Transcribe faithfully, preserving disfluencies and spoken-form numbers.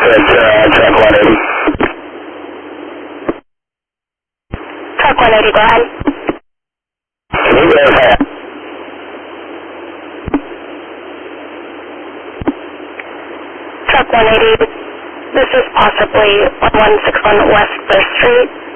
it's uh, truck one eighty. Truck one eighty, go ahead. Can you verify? Truck one eighty, this is possibly one one six one West First Street.